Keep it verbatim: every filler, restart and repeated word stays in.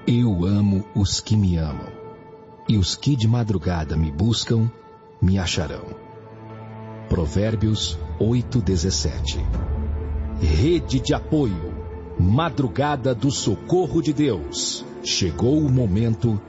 Eu amo os que me amam, e os que de madrugada me buscam, me acharão. Provérbios oito, dezessete. Rede de apoio, madrugada do socorro de Deus. Chegou o momento